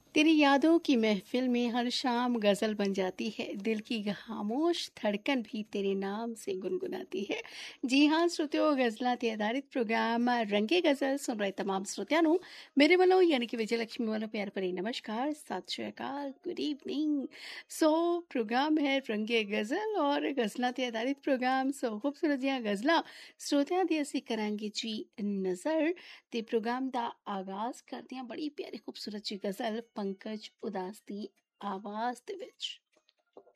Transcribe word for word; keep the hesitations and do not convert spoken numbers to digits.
तेरी यादों की महफिल में हर शाम गजल बन जाती है। दिल की खामोश धड़कन भी तेरे नाम से गुनगुनाती है। जी हाँ श्रोतियों, गजलां ते आधारित प्रोग्राम रंगे गजल सुन रहे तमाम श्रोतिਆਂ ਨੂੰ ਮੇਰੇ ਵੱਲੋਂ ਯਾਨੀ ਕਿ ਵਿਜੇ ਲక్ష్ਮੀ ਵੱਲੋਂ ਪਿਆਰ ਭਰੀ ਨਮਸਕਾਰ, ਸਤਿ ਸ਼੍ਰੀ ਅਕਾਲ, गुड इवनिंग। सो प्रोग्राम है रंगे गजल और गजलां ਤੇ ਆਧਾਰਿਤ प्रोग्राम। सो खूबसूरत ਜਿਹੀਆਂ ਗਜ਼ਲਾਂ श्रोतिਆਂ ਦੀ ਅਸੀਂ ਕਰਾਂਗੇ ਜੀ ਨਜ਼ਰ ਤੇ ਪ੍ਰੋਗਰਾਮ ਦਾ ਆਗਾਜ਼ ਕਰਦੇ ਹਾਂ ਬੜੀ ਪਿਆਰੀ ਖੂਬਸੂਰਤ ਜੀ ਗਜ਼ਲ ਪੰਕਜ ਉਦਾਸ ਦੀ ਆਵਾਜ਼ ਦੇ ਵਿੱਚ।